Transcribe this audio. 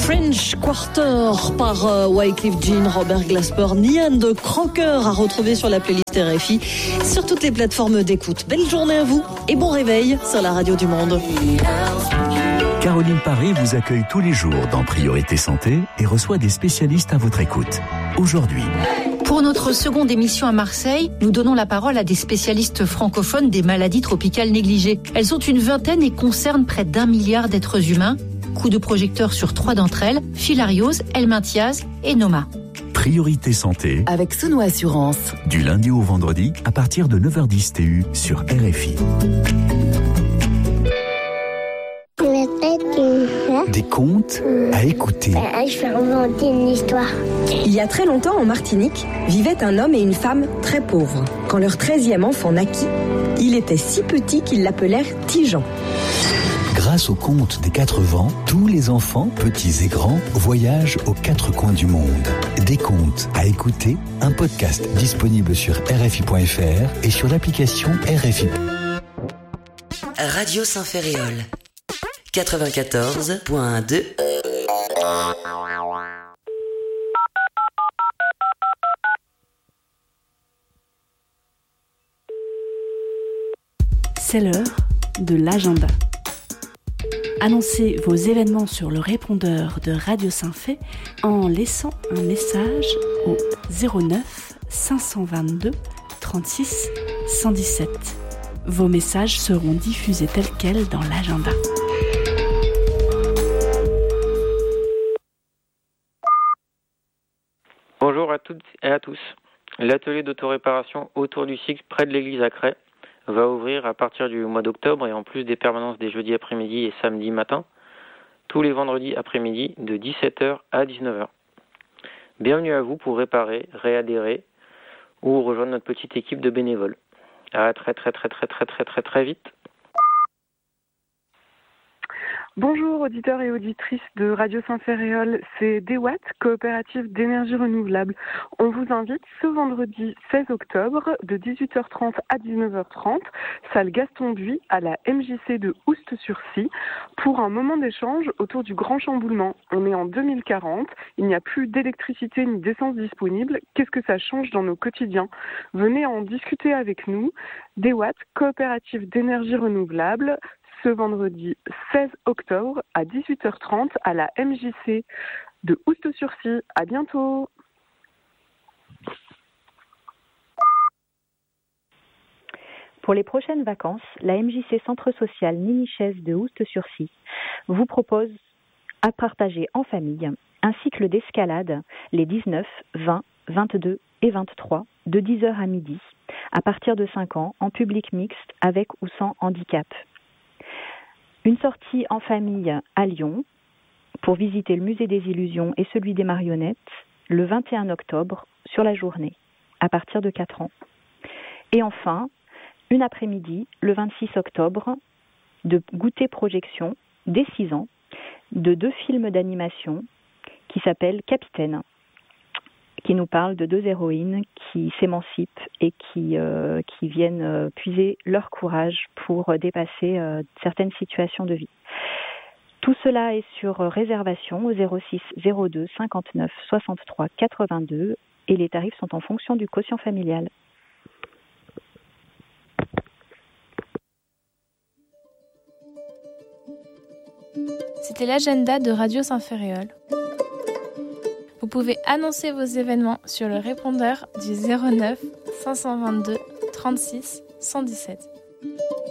French Quarter par Wyclef Jean, Robert Glasper, Nian de Crocker à retrouver sur la playlist RFI, sur toutes les plateformes d'écoute. Belle journée à vous et bon réveil sur la radio du Monde. Caroline Paré vous accueille tous les jours dans Priorité Santé et reçoit des spécialistes à votre écoute. Aujourd'hui, pour notre seconde émission à Marseille, nous donnons la parole à des spécialistes francophones des maladies tropicales négligées. Elles sont une vingtaine et concernent près d'1 milliard d'êtres humains. Coup de projecteur sur 3 d'entre elles, filariose, helminthiase et Noma. Priorité Santé avec Souno Assurance. Du lundi au vendredi à partir de 9h10 TU sur RFI. Des contes à écouter. Je vais inventer une histoire. Il y a très longtemps, en Martinique, vivaient un homme et une femme très pauvres. Quand leur 13e enfant naquit, il était si petit qu'ils l'appelèrent Tijan. Grâce au conte des 4 vents, tous les enfants, petits et grands, voyagent aux 4 coins du monde. Des contes à écouter, un podcast disponible sur RFI.fr et sur l'application RFI. Radio Saint-Ferréol 94.2. C'est l'heure de l'agenda. Annoncez vos événements sur le répondeur de Radio Saint-Fé en laissant un message au 09 522 36 117. Vos messages seront diffusés tels quels dans l'agenda. Bonjour à toutes et à tous. L'atelier d'autoréparation autour du cycle près de l'église à Cray va ouvrir à partir du mois d'octobre et en plus des permanences des jeudis après-midi et samedis matin, tous les vendredis après-midi de 17h à 19h. Bienvenue à vous pour réparer, réadhérer ou rejoindre notre petite équipe de bénévoles. À très vite. Bonjour auditeurs et auditrices de Radio Saint-Ferréol, c'est DeWatt, coopérative d'énergie renouvelable. On vous invite ce vendredi 16 octobre de 18h30 à 19h30, salle Gaston Buis à la MJC de Oust-sur-Scie, pour un moment d'échange autour du grand chamboulement. On est en 2040, il n'y a plus d'électricité ni d'essence disponible. Qu'est-ce que ça change dans nos quotidiens ? Venez en discuter avec nous. DeWatt, coopérative d'énergie renouvelable, ce vendredi 16 octobre à 18h30 à la MJC de Oust-sur-Scie. À bientôt. Pour les prochaines vacances, la MJC Centre Social Ninichaise de Oust-sur-Scie vous propose à partager en famille un cycle d'escalade les 19, 20, 22 et 23 de 10h à midi à partir de 5 ans en public mixte avec ou sans handicap. Une sortie en famille à Lyon pour visiter le musée des illusions et celui des marionnettes le 21 octobre sur la journée à partir de 4 ans. Et enfin, une après-midi le 26 octobre de goûter projection dès 6 ans de 2 films d'animation qui s'appellent Capitaine, qui nous parlent de 2 héroïnes qui s'émancipent et qui viennent puiser leur courage pour dépasser certaines situations de vie. Tout cela est sur réservation au 06 02 59 63 82 et les tarifs sont en fonction du quotient familial. C'était l'agenda de Radio Saint-Ferréol. Vous pouvez annoncer vos événements sur le répondeur du 09 522 36 117.